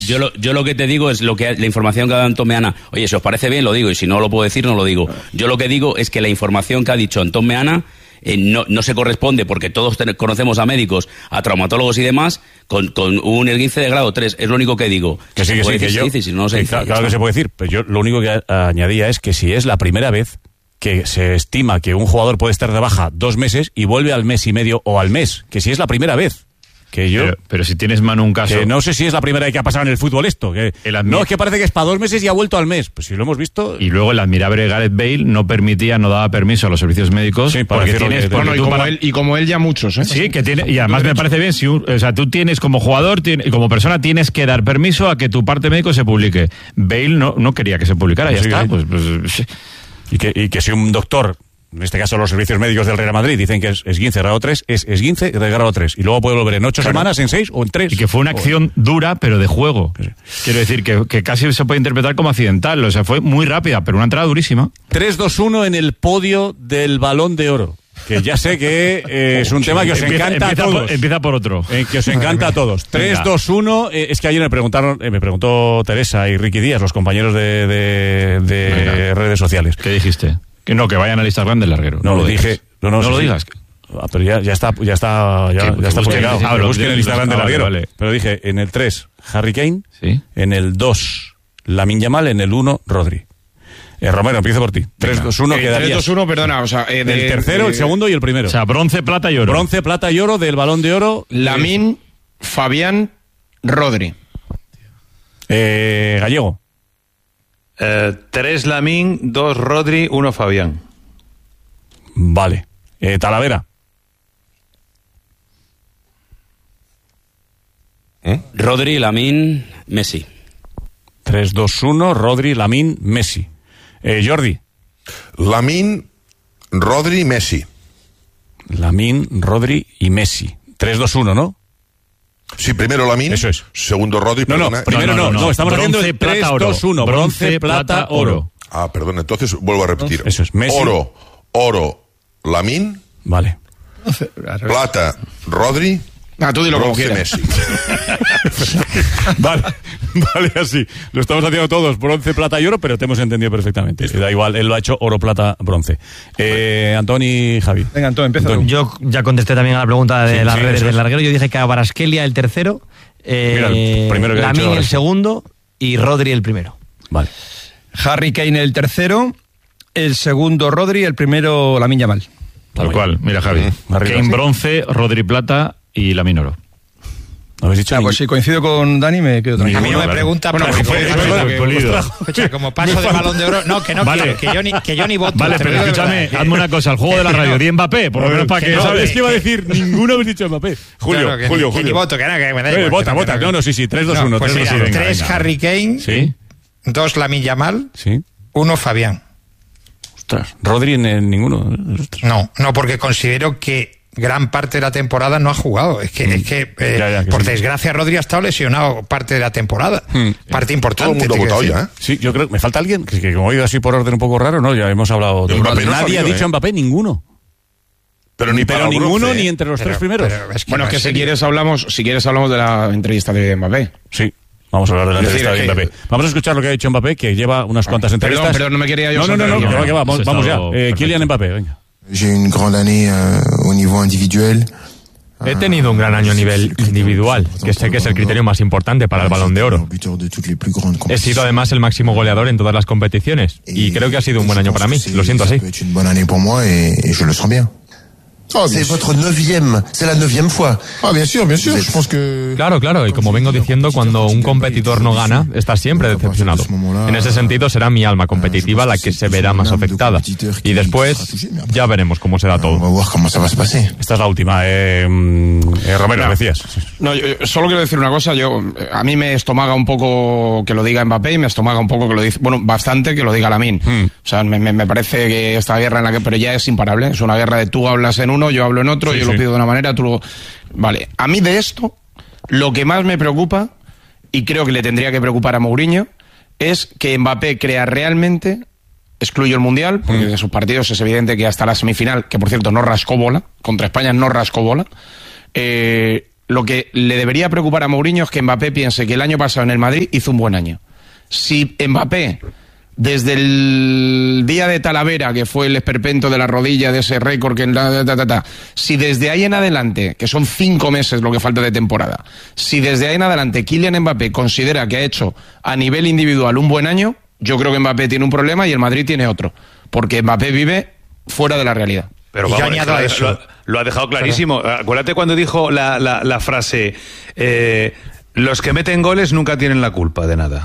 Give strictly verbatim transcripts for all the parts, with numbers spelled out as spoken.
Yo lo, yo lo que te digo es lo que la información que ha dado Antón Meana. Oye, si os parece bien, lo digo, y si no lo puedo decir, no lo digo. Yo lo que digo es que la información que ha dicho Antón Meana eh, no, no se corresponde, porque todos ten, conocemos a médicos, a traumatólogos y demás, con, con un esguince de grado tres. Es lo único que digo. Que sí, que sí, que yo... Dice, si no se dice, claro, claro que se puede decir, pero yo lo único que a, añadía es que si es la primera vez que se estima que un jugador puede estar de baja dos meses y vuelve al mes y medio o al mes, que si es la primera vez. Que yo, pero, pero si tienes, Manu, un caso... Que no sé si es la primera vez que ha pasado en el fútbol esto. Que, admi- no, es que parece que es para dos meses y ha vuelto al mes. Pues si lo hemos visto... Y luego el admirable Gareth Bale no permitía, no daba permiso a los servicios médicos. Sí, porque tienes... Que, bueno, y, como para... él, y como él ya muchos, ¿eh? Sí, que tiene... Y además me parece bien, si un, o sea, tú tienes como jugador y como persona tienes que dar permiso a que tu parte médico se publique. Bale no, no quería que se publicara, ya sí, está. Sí. Pues, pues, sí. Y, que, y que si un doctor... En este caso los servicios médicos del Real Madrid dicen que es esguince grado tres, es esguince de grado tres. Y luego puede volver en ocho claro. semanas, en seis o en tres. Y que fue una acción o... dura, pero de juego. Sí. Quiero decir, que, que casi se puede interpretar como accidental. O sea, fue muy rápida, pero una entrada durísima. tres dos uno en el podio del Balón de Oro. Que ya sé que eh, es un tema que os empieza, encanta empieza a todos. Por, empieza por otro. Eh, que os encanta a todos. tres dos uno. Eh, es que ayer me preguntaron, eh, me preguntó Teresa y Ricky Díaz, los compañeros de, de, de redes sociales. ¿Qué dijiste? Que no, que vayan a lista grande el larguero. No, no lo dije. No, no, no sí, lo sí. digas. Ah, pero ya, ya está, ya está, ya, ya está publicado. Ah, lo busquen en el Instagram del ah, larguero. Vale. Pero dije, en el tres, Harry Kane. Sí. En el dos, Lamine Yamal. En el uno, Rodri. Eh, Romero, empiezo por ti. tres dos uno eh, quedaría. tres dos uno, perdona, o sea... Eh, de, el tercero, de, el segundo y el primero. O sea, bronce, plata y oro. Bronce, plata y oro del Balón de Oro. Lamine, Fabián, Rodri. Eh, Gallego. Eh, tres Lamine, dos Rodri, uno Fabián. Vale. Eh, Talavera. ¿Eh? Rodri, Lamine, Messi. tres dos uno, Rodri, Lamine, Messi. Eh, Jordi. Lamine, Rodri, Messi. Lamine, Rodri y Messi. tres dos uno, ¿no? Sí, primero Lamine. Eso es. Segundo Rodri, no, perdona. No, primero no, no, no, no. estamos bronce, haciendo el tres dos uno. Bronce, plata, oro. Ah, perdón, entonces vuelvo a repetir. Eso es, Messi. Oro, oro, Lamine. Vale. Plata, Rodri. Ah, tú dilo como quieras. Messi. Vale, vale, así. Lo estamos haciendo todos, bronce, plata y oro, pero te hemos entendido perfectamente. Da igual, él lo ha hecho oro, plata, bronce. Eh, Antón y Javi. Venga, Antón, empieza. Antón. Yo ya contesté también a la pregunta de sí, las sí, redes del larguero. Yo dije que a Kvaratskhelia el tercero, eh, Mira, el primero que Lamine el segundo y Rodri el primero. Vale. Harry Kane el tercero, el segundo Rodri, el primero Lamine Yamal. Tal cual, mira Javi. Mm, Kane bronce, Rodri plata y Lamine oro. ¿Habéis dicho? Ah, pues si coincido con Dani me quedo tranquilo. A mí no me vale. pregunta, bueno, pero fue, fue, fue, escucha, como paso de Balón de Oro, no, que no vale. quiero, que yo ni, que yo ni voto. Vale, pero escúchame, hazme una cosa, el juego de la radio, di Mbappé, por lo menos para que... No, ¿sabes? es que iba a decir, ninguno habéis dicho Mbappé. Julio, claro, que Julio, ni, Julio. Que ni voto, que no, que me da igual. Eh, Vota, vota, no, no, sí, sí, tres dos uno. No, pues mira, tres tres Harry Kane, sí. dos Lamine Yamal, sí. uno Fabián. Ostras, Rodri en el ninguno. Ostras. No, no, porque considero que gran parte de la temporada no ha jugado. Es que, mm. es que, eh, ya, ya, que por sí. desgracia, Rodri ha estado lesionado parte de la temporada. Mm. Parte importante. Todo el mundo ha votado ya, ¿eh? Sí, yo creo que me falta alguien, que, que como he ido así por orden un poco raro, ¿no? Ya hemos hablado de Mbappé. No nadie salió, ha dicho ¿eh? Mbappé, ninguno. Pero ni pero para ninguno bronce, ni entre los pero, tres primeros. Pero es que bueno, no que es si serio. quieres hablamos, si quieres hablamos de la entrevista de Mbappé. Sí. Vamos a hablar de la Es entrevista decir, de Mbappé. que... Vamos a escuchar lo que ha dicho Mbappé, que lleva unas cuantas entrevistas. Perdón, perdón, no me quería yo. No, no, no, no, que va, que va. Vamos, vamos ya. Eh, Kylian Mbappé, venga. J'ai une grande année euh, au niveau individuel. He tenido un gran año a nivel individual, que sé que es el criterio más importante para el Balón de Oro. He sido además el máximo goleador en todas las competiciones y creo que ha sido un buen año para mí. Lo siento así. Oh, c'est votre neuvième, c'est la neuvième fois. Ah, bien sûr, bien sûr. Je pense que... Claro, claro, y como vengo diciendo, cuando un competidor no gana, está siempre decepcionado. En ese sentido será mi alma competitiva la que se verá más afectada. Y después ya veremos cómo se da todo. Esta es la última. Eh, eh, Romero, no, decías. No, yo, yo solo quiero decir una cosa. Yo a mí me estomaga un poco que lo diga Mbappé y me estomaga un poco que lo diga... Bueno, bastante que lo diga Lamine. Hmm. O sea, me, me parece que esta guerra en la que... Pero ya es imparable. Es una guerra de tú hablas en uno, yo hablo en otro, sí, yo sí. lo pido de una manera, tú lo... Vale, a mí de esto, lo que más me preocupa, y creo que le tendría que preocupar a Mourinho, es que Mbappé crea realmente, excluyo el Mundial, porque mm. de sus partidos es evidente que hasta la semifinal, que por cierto no rascó bola, contra España no rascó bola, eh, lo que le debería preocupar a Mourinho es que Mbappé piense que el año pasado en el Madrid hizo un buen año. Si Mbappé, desde el día de Talavera, que fue el esperpento de la rodilla, de ese récord, que ta, ta, ta, ta, si desde ahí en adelante, que son cinco meses lo que falta de temporada, si desde ahí en adelante Kylian Mbappé considera que ha hecho a nivel individual un buen año, yo creo que Mbappé tiene un problema y el Madrid tiene otro, porque Mbappé vive fuera de la realidad. Pero y vamos, yo añado a eso. Lo, lo ha dejado clarísimo. Pero... Acuérdate cuando dijo la, la, la frase, eh, los que meten goles nunca tienen la culpa de nada.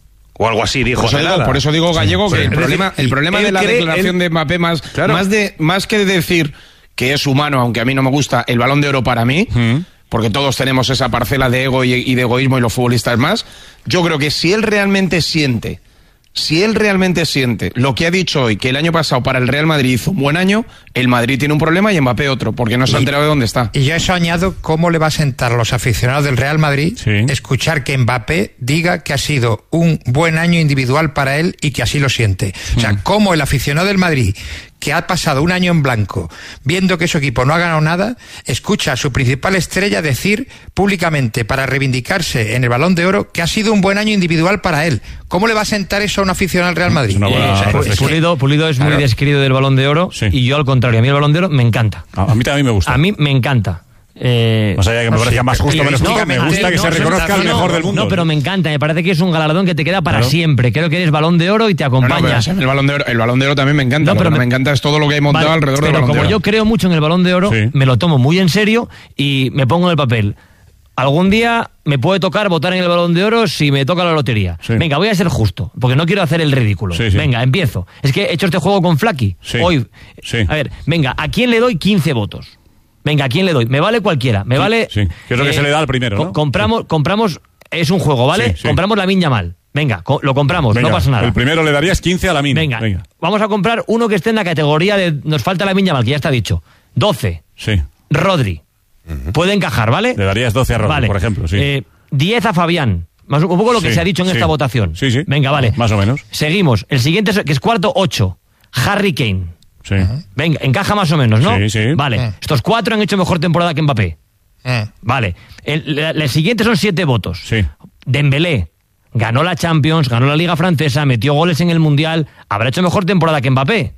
O algo así dijo. Por eso digo, por eso digo Gallego, sí, que sí. el problema, el problema de la cree, declaración él... de Mbappé, más, claro. más, de, más que de decir que es humano, aunque a mí no me gusta, el Balón de Oro para mí, mm. porque todos tenemos esa parcela de ego y, y de egoísmo y los futbolistas más, yo creo que si él realmente siente... Si él realmente siente lo que ha dicho hoy, que el año pasado para el Real Madrid hizo un buen año, el Madrid tiene un problema y Mbappé otro, porque no se ha enterado de dónde está. Y yo a eso añado cómo le va a sentar a los aficionados del Real Madrid sí. escuchar que Mbappé diga que ha sido un buen año individual para él y que así lo siente. O sea, cómo el aficionado del Madrid, que ha pasado un año en blanco, viendo que su equipo no ha ganado nada, escucha a su principal estrella decir públicamente, para reivindicarse en el Balón de Oro, que ha sido un buen año individual para él. ¿Cómo le va a sentar eso a un aficionado al Real Madrid? No, bueno, o sea, es Pulido, Pulido es claro. muy desquerido del Balón de Oro sí. y yo al contrario, a mí el Balón de Oro me encanta. A, a mí también me gusta. A mí me encanta. Eh, o sea, que me parece sí, más justo o menos justo, no, me gusta que no, se reconozca el mejor no, del mundo. No, pero me encanta, me parece que es un galardón que te queda para claro. siempre. Creo que eres Balón de Oro y te acompaña. No, no, el, balón de oro, el Balón de Oro también me encanta, no, pero me, me encanta es todo lo que hay montado vale, alrededor del Balón de Oro. Pero como yo creo mucho en el Balón de Oro, sí. me lo tomo muy en serio y me pongo en el papel. Algún día me puede tocar votar en el Balón de Oro si me toca la lotería. Sí. Venga, voy a ser justo, porque no quiero hacer el ridículo. Sí, sí. Venga, empiezo. Es que he hecho este juego con Flaky. Sí. Hoy, sí. A ver, venga, ¿a quién le doy quince votos? Venga, ¿a quién le doy? Me vale cualquiera. Me sí, vale... Sí, que es lo eh, que se le da al primero, ¿no? Compramos, sí. compramos... Es un juego, ¿vale? Sí, sí. Compramos Lamine Yamal. Venga, co lo compramos, venga, no pasa nada. El primero le darías quince a Lamine. Venga, venga, vamos a comprar uno que esté en la categoría de... Nos falta Lamine Yamal, que ya está dicho. doce. Sí. Rodri. Uh-huh. Puede encajar, ¿vale? Le darías doce a Rodri, vale. por ejemplo, sí. Eh, diez a Fabián. Más, un poco lo que sí, se ha dicho en sí. esta votación. Sí, sí. Venga, vale. Más o menos. Seguimos. El siguiente, que es cuarto, ocho. Harry Kane. Sí. Venga, encaja más o menos, ¿no? Sí, sí. Vale. Uh. Estos cuatro han hecho mejor temporada que Mbappé. Uh. Vale. El, el, el siguiente son siete votos. Sí. Dembélé. Ganó la Champions, ganó la Liga Francesa, metió goles en el Mundial. Habrá hecho mejor temporada que Mbappé.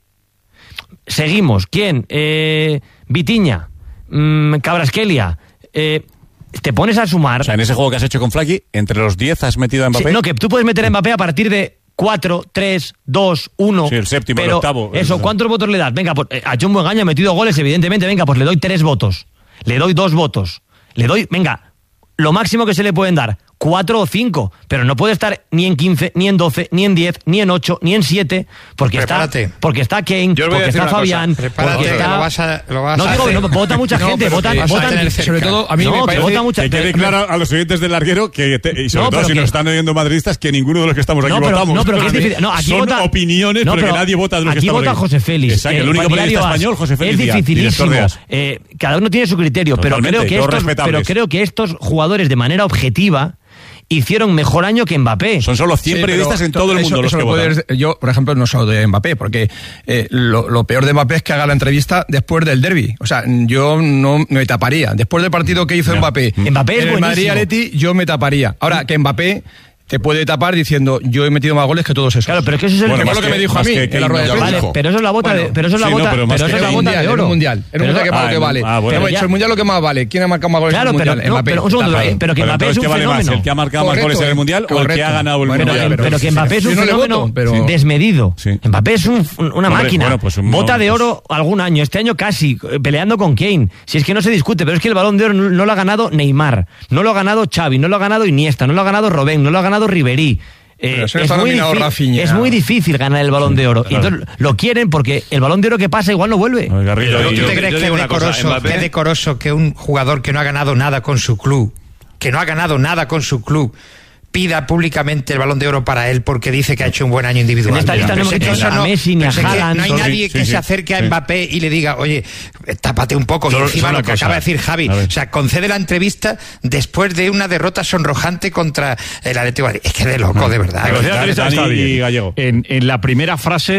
Seguimos. ¿Quién? Eh, Vitinha. Mm, Kvaratskhelia. Eh, te pones a sumar... O sea, en ese juego que has hecho con Flaky, entre los diez has metido a Mbappé. Sí, no, que tú puedes meter a Mbappé a partir de cuatro, tres, dos, uno. Sí, el séptimo, pero el octavo. Eso, ¿cuántos votos le das? Venga, pues ha hecho un buen año, ha metido goles, evidentemente. Venga, pues le doy tres votos. Le doy dos votos. Le doy, venga, lo máximo que se le pueden dar, cuatro o cinco. Pero no puede estar ni en quince, ni en doce, ni en diez, ni en ocho, ni en siete. Porque Prepárate. está porque está Kane, porque está Fabián. Prepárate, porque está... lo vas a, lo vas no a digo, hacer. no, vota mucha gente. No, vota, votan, sobre todo, a mí no, me parece que vota mucha que quede claro a los oyentes del larguero que te, y sobre no, todo si que... nos están oyendo madridistas, que ninguno de los que estamos aquí no, pero, votamos. No, pero que es difícil. No, aquí son vota... opiniones, no, pero, pero que nadie vota de los que estamos aquí. Aquí vota José Félix. Exacto, el único periodista español, José Félix. Es dificilísimo. Eh, cada uno tiene su criterio, pero creo que estos, pero creo que estos jugadores de manera objetiva hicieron mejor año que Mbappé. Son solo cien sí, periodistas en todo el mundo eso, los eso que votan. Puedes, yo, por ejemplo, no solo de Mbappé, porque eh, lo, lo peor de Mbappé es que haga la entrevista después del derbi. O sea, yo no me taparía. Después del partido que hizo no. Mbappé, Mbappé es en el Madrid-Atleti, yo me taparía. Ahora, que Mbappé te puede tapar diciendo yo he metido más goles que todos esos. Claro, pero es que eso es el bueno, que, lo que me dijo a mí que, que en la rueda de prensa. Vale, pero eso es la bota bueno, de, pero eso es la sí, bota, no, pero, pero eso es la bota de oro. El mundial, el mundial que para lo que vale. Ah, bueno. Hemos dicho el mundial lo que más vale. ¿Quién ha marcado más goles claro, en el mundial? Pero, no, pero un segundo, eh, pero que Mbappé es un fenómeno. ¿El que ha marcado más goles en el mundial o el que ha ganado el mundial? Pero que Mbappé es un fenómeno desmedido. Mbappé es una máquina. Bota de oro algún año, este año casi peleando con Kane. Si es que no se discute, pero es que el Balón de Oro no lo ha ganado Neymar, no lo ha ganado Xavi, no lo ha ganado Iniesta, no lo ha ganado Robben, no lo ha ganado Ribéry. Eh, es, muy difícil, es muy difícil ganar el Balón de Oro. Claro. Entonces lo quieren porque el Balón de Oro que pasa igual no vuelve. No, Garrido, ¿Tú yo, te crees yo, yo que, es decoroso, cosa, que es decoroso que un jugador que no ha ganado nada con su club, que no ha ganado nada con su club, pida públicamente el Balón de Oro para él porque dice que ha hecho un buen año individual? En esta lista no hemos hecho a Messi ni a Haaland. No hay nadie sí, que sí, se acerque sí, a Mbappé y le diga, oye, tápate un poco. Solo, y encima lo que cosa. acaba de decir Javi, o sea, concede la entrevista después de una derrota sonrojante contra el Atlético de Madrid. Es que de loco, no. de verdad. En, en la primera frase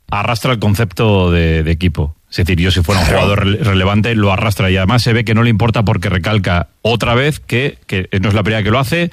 arrastra el concepto de, de equipo. Es decir, yo si fuera un jugador rele- relevante lo arrastra, y además se ve que no le importa porque recalca otra vez que, que no es la primera que lo hace,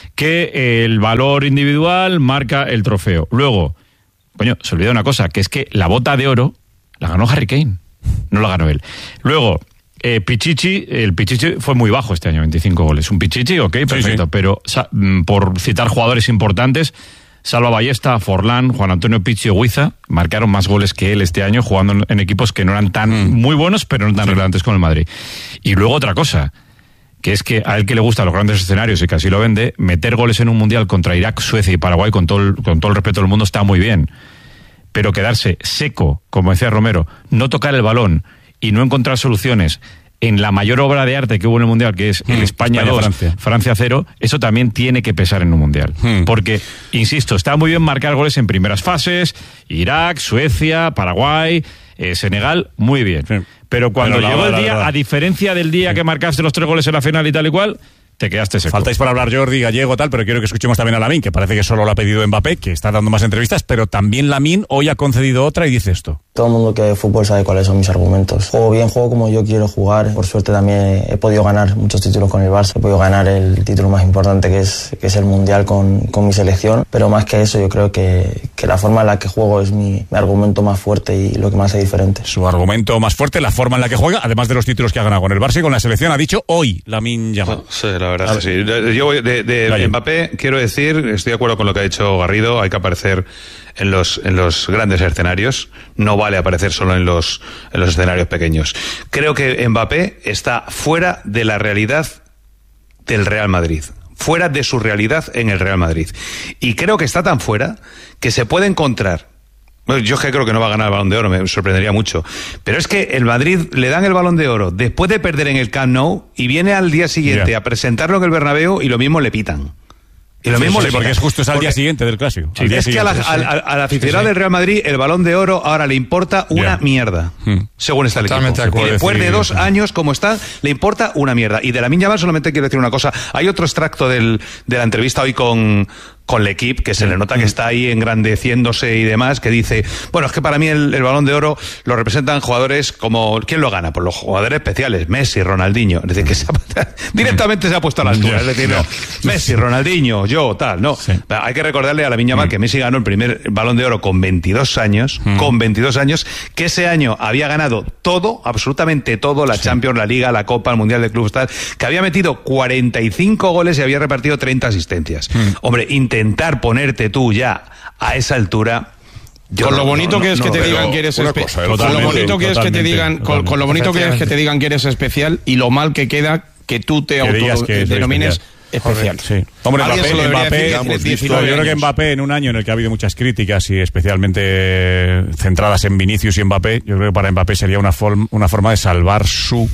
que el valor individual marca el trofeo. Luego, coño, se olvida una cosa, que es que la bota de oro la ganó Harry Kane, no la ganó él. Luego, eh, Pichichi, el Pichichi fue muy bajo este año, veinticinco goles. Un Pichichi, ok, perfecto, sí, sí. Pero sa- por citar jugadores importantes, Salva Ballesta, Forlán, Juan Antonio Pichi o Huiza marcaron más goles que él este año, jugando en, en equipos que no eran tan mm. muy buenos, pero no tan sí. relevantes con el Madrid. Y luego otra cosa, que es que a él que le gustan los grandes escenarios y que así lo vende, meter goles en un mundial contra Irak, Suecia y Paraguay, con todo el, con todo el respeto del mundo, está muy bien. Pero quedarse seco, como decía Romero, no tocar el balón y no encontrar soluciones en la mayor obra de arte que hubo en el Mundial, que es el mm, España dos, Francia. Francia cero, eso también tiene que pesar en un Mundial. Mm. Porque, insisto, está muy bien marcar goles en primeras fases, Irak, Suecia, Paraguay, eh, Senegal, muy bien. Sí. Pero cuando Pero llegó la, el día, la, la, a diferencia del día sí. que marcaste los tres goles en la final y tal y cual, te quedaste seco. Faltáis para hablar Jordi, Gallego, tal, pero quiero que escuchemos también a Lamine, que parece que solo lo ha pedido Mbappé, que está dando más entrevistas, pero también Lamine hoy ha concedido otra y dice esto. Todo el mundo que ve fútbol sabe cuáles son mis argumentos. Juego bien, juego como yo quiero jugar. Por suerte también he podido ganar muchos títulos con el Barça. He podido ganar el título más importante, que es, que es el Mundial con, con mi selección. Pero más que eso, yo creo que, que la forma en la que juego es mi, mi argumento más fuerte y lo que más hace diferente. Su argumento más fuerte, la forma en la que juega, además de los títulos que ha ganado con el Barça y con la selección, ha dicho hoy Lamine Yamal. Sí, la verdad es que sí. Yo de, de Mbappé quiero decir, estoy de acuerdo con lo que ha dicho Garrido, hay que aparecer en los en los grandes escenarios, no vale aparecer solo en los en los escenarios pequeños. Creo que Mbappé está fuera de la realidad del Real Madrid, fuera de su realidad en el Real Madrid. Y creo que está tan fuera que se puede encontrar. Bueno, yo es que creo que no va a ganar el Balón de Oro, me sorprendería mucho. Pero es que el Madrid le dan el Balón de Oro después de perder en el Camp Nou y viene al día siguiente yeah. a presentarlo en el Bernabéu y lo mismo le pitan. Y lo sí, mismo sí, le porque es justo es al porque, día siguiente del Clásico. Sí, es que al, al, al, al aficionado sí, sí. del Real Madrid el Balón de Oro ahora le importa una yeah. mierda, hmm. según está el Totalmente equipo. De después de dos años como está, le importa una mierda. Y de Lamine Yamal solamente quiero decir una cosa. Hay otro extracto del, de la entrevista hoy con... con L'Equipe, que se le nota que está ahí engrandeciéndose y demás, que dice, bueno, es que para mí el, el Balón de Oro lo representan jugadores como, ¿quién lo gana? Pues los jugadores especiales, Messi, Ronaldinho, es decir, que se ha, directamente se ha puesto a la altura, es decir, no, Messi, Ronaldinho, yo, tal, no. Sí. Hay que recordarle a Lamine Yamal mm. que Messi ganó el primer Balón de Oro con veintidós años, mm. con veintidós años, que ese año había ganado todo, absolutamente todo, la sí. Champions, la Liga, la Copa, el Mundial de Clubes, tal, que había metido cuarenta y cinco goles y había repartido treinta asistencias. Mm. Hombre, intentar ponerte tú ya a esa altura. Yo con lo bonito no, no, que es no, que te digan que eres especial, con lo bonito que es que te digan, con, con lo bonito que es que te digan que eres especial y lo mal que queda que tú te autodenomines especial. Sí. Hombre, Mbappé, Mbappé decir, yo creo que Mbappé en un año en el que ha habido muchas críticas y especialmente centradas en Vinicius y Mbappé, yo creo que para Mbappé sería una, form, una forma de salvar su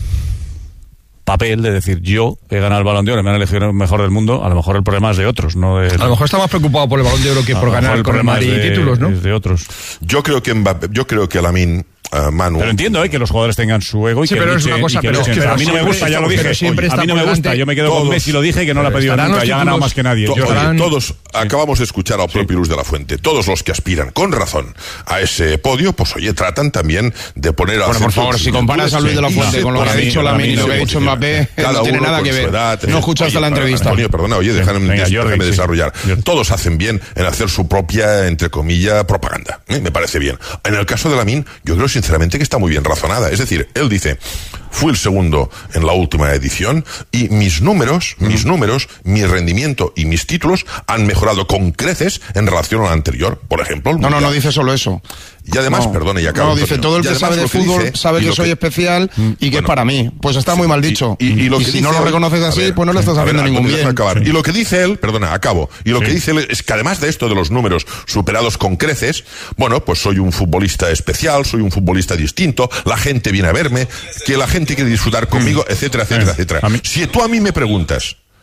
papel, de decir, yo he ganado el Balón de Oro, me han elegido el mejor del mundo. A lo mejor el problema es de otros, no de... A lo mejor está más preocupado por el Balón de Oro que por ganar con el Madrid de, títulos, ¿no? De otros. Yo creo que Mbappé, yo creo que Lamine Uh, Manu. Pero entiendo, ¿eh?, que los jugadores tengan su ego y sí, que pero luchen, es una cosa, que pero, luchen. pero a mí no me gusta, ya lo dije. Oye, a mí no me gusta, yo me quedo todos, con Messi, lo dije, que no lo ha pedido nunca, ya ha ganado más que nadie. To, yo, oye, todos, sí. acabamos de escuchar al propio sí. Luis de la Fuente, todos los que aspiran con razón a ese podio, pues oye, tratan también de poner al bueno, por favor, si comparas a Luis de la Fuente sí, con lo que ha dicho Lamine y lo que ha dicho Mbappé, no tiene nada que ver. No escuchaste la entrevista. Antonio, perdona, oye, déjame desarrollar. Todos hacen bien en hacer su propia, entre comillas, propaganda. Me parece bien. En el caso de Lamine, yo creo sinceramente que está muy bien razonada. Es decir, él dice, fui el segundo en la última edición y mis números, mm. mis números, mi rendimiento y mis títulos han mejorado con creces en relación a la anterior, por ejemplo. No, no, no dice solo eso. Y además, no, perdone, y acabo. No, dice, todo el que sabe de fútbol dice, sabe que, que soy especial y que bueno, es para mí. Pues está muy mal dicho. Y, y, y, lo y que si no lo reconoces así, ver, pues no le estás haciendo ningún bien. Acabar. Sí. Y lo que dice él, perdona, acabo. Y lo sí. que dice él es que además de esto de los números superados con creces, bueno, pues soy un futbolista especial, soy un futbolista distinto, la gente viene a verme, que la gente quiere disfrutar conmigo, etcétera, etcétera, etcétera. Si tú a mí me preguntas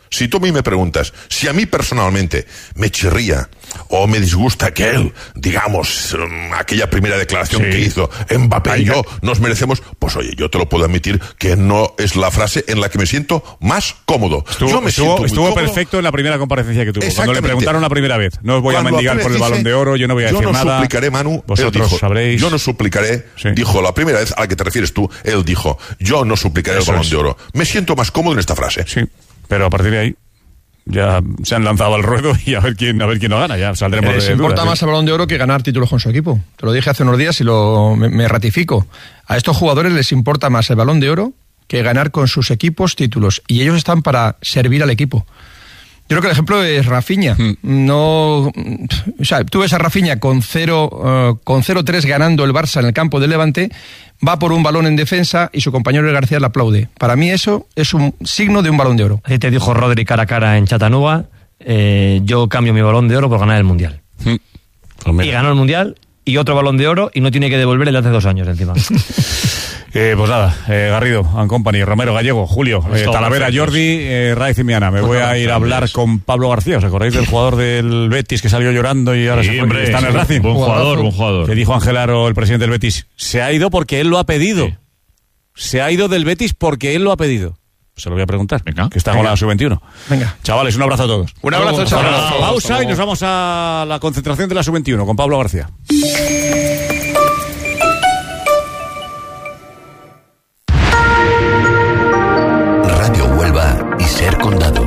Si tú a mí me preguntas si a mí personalmente me chirría o me disgusta aquel, digamos, aquella primera declaración sí. que hizo Mbappé y yo nos merecemos, pues oye, yo te lo puedo admitir que no es la frase en la que me siento más cómodo. Estuvo, yo me estuvo, siento estuvo perfecto en la primera comparecencia que tuvo. Cuando le preguntaron la primera vez, no os voy Cuando a mendigar por el dice, Balón de Oro, yo no voy a decir nada. Yo no suplicaré, Manu, vosotros dijo, sabréis. Yo no suplicaré, sí. dijo la primera vez a la que te refieres tú, él dijo, yo no suplicaré Eso el Balón es. de Oro. Me siento más cómodo en esta frase. Sí, pero a partir de ahí ya se han lanzado al ruedo y a ver quién a ver quién lo gana, ya saldremos eh, de dudas. importa ¿sí? más el Balón de Oro que ganar títulos con su equipo. Te lo dije hace unos días y lo me, me ratifico. A estos jugadores les importa más el Balón de Oro que ganar con sus equipos títulos, y ellos están para servir al equipo. Yo creo que el ejemplo es Rafinha. Hmm. No, o sea, tú ves a Rafinha con cero uh, con cero tres ganando el Barça en el campo del Levante, va por un balón en defensa y su compañero García le aplaude. Para mí eso es un signo de un Balón de Oro. Así te dijo Rodri cara a cara en Chattanooga, eh, yo cambio mi Balón de Oro por ganar el Mundial. Hmm. Pues y ganó el Mundial y otro Balón de Oro y no tiene que devolver el de hace dos años encima. Eh, pues nada, eh, Garrido, and Company, Romero, Gallego, Julio, eh, Talavera, perfecto. Jordi, eh, Raiz y Miana. Me pues voy a ir a hablar Dios. con Pablo García. ¿Os acordáis del jugador del Betis que salió llorando y ahora sí, se fue, hombre, está en el Racing? Buen jugador, buen jugador. Que dijo Ángel Aro, el presidente del Betis, se ha ido porque él lo ha pedido. Sí. Se ha ido del Betis porque él lo ha pedido. Se lo voy a preguntar. Venga, que está con la sub veintiuno. Venga. Chavales, un abrazo a todos. Un abrazo, chavales. Pausa y nos vamos a la concentración de la sub veintiuno con Pablo García. Y Ser Condado.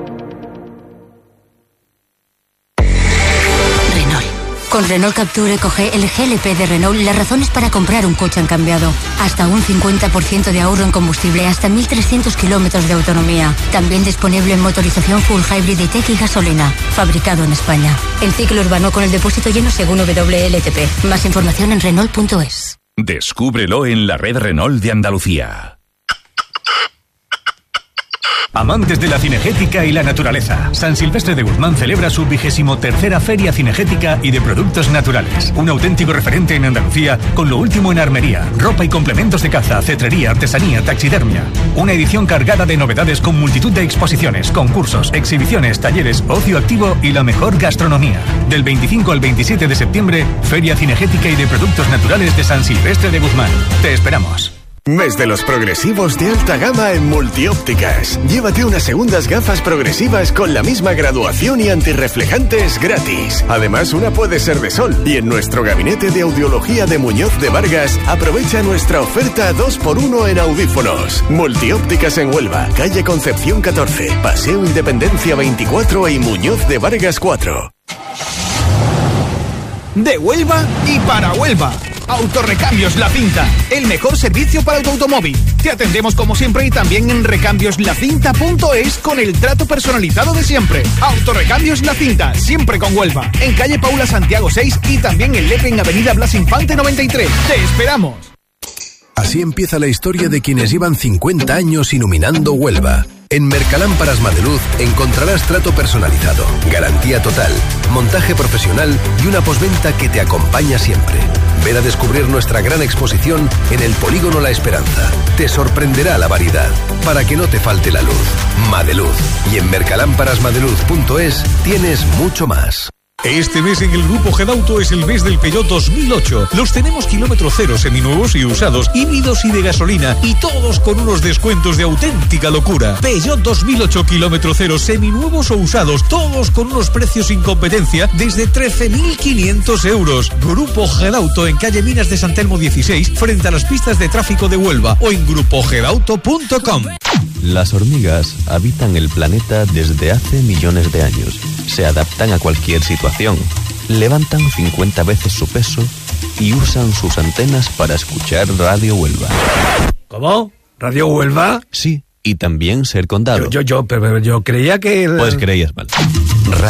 Renault. Con Renault Captur EcoG, el G L P de Renault, las razones para comprar un coche han cambiado. Hasta un cincuenta por ciento de ahorro en combustible, hasta mil trescientos kilómetros de autonomía. También disponible en motorización full hybrid de tech y gasolina. Fabricado en España. El ciclo urbano con el depósito lleno según W L T P. Más información en Renault punto es. Descúbrelo en la red Renault de Andalucía. Amantes de la cinegética y la naturaleza, San Silvestre de Guzmán celebra su vigésimo tercera Feria Cinegética y de Productos Naturales. Un auténtico referente en Andalucía con lo último en armería, ropa y complementos de caza, cetrería, artesanía, taxidermia. Una edición cargada de novedades con multitud de exposiciones, concursos, exhibiciones, talleres, ocio activo y la mejor gastronomía. Del veinticinco al veintisiete de septiembre, Feria Cinegética y de Productos Naturales de San Silvestre de Guzmán. Te esperamos. Mes de los progresivos de alta gama en Multiópticas. Llévate unas segundas gafas progresivas con la misma graduación y antirreflejantes gratis. Además, una puede ser de sol. Y en nuestro gabinete de audiología de Muñoz de Vargas, aprovecha nuestra oferta dos por uno en audífonos. Multiópticas en Huelva, calle Concepción catorce, Paseo Independencia veinticuatro y Muñoz de Vargas cuatro. De Huelva y para Huelva. Autorrecambios La Cinta, el mejor servicio para tu automóvil. Te atendemos como siempre y también en recambios la cinta punto es con el trato personalizado de siempre. Autorrecambios La Cinta, siempre con Huelva. En calle Paula Santiago seis y también en Lepe en avenida Blas Infante noventa y tres. ¡Te esperamos! Así empieza la historia de quienes llevan cincuenta años iluminando Huelva. En Mercalámparas Madeluz encontrarás trato personalizado, garantía total, montaje profesional y una postventa que te acompaña siempre. Ven a descubrir nuestra gran exposición en el Polígono La Esperanza. Te sorprenderá la variedad, para que no te falte la luz. Madeluz. Y en mercalámparas madeluz punto es tienes mucho más. Este mes en el Grupo Gedauto es el mes del Peugeot dos mil ocho. Los tenemos kilómetro cero, seminuevos y usados, híbridos y de gasolina, y todos con unos descuentos de auténtica locura. Peugeot dos mil ocho kilómetro cero, seminuevos o usados, todos con unos precios sin competencia desde trece mil quinientos euros. Grupo Gedauto en calle Minas de San Telmo dieciséis, frente a las pistas de tráfico de Huelva, o en grupo gedauto punto com. Las hormigas habitan el planeta desde hace millones de años. Se adaptan a cualquier situación, levantan cincuenta veces su peso y usan sus antenas para escuchar Radio Huelva. ¿Cómo? ¿Radio Huelva? Sí, y también Ser Condado. Yo, yo, yo, pero yo creía que... Pues creías mal.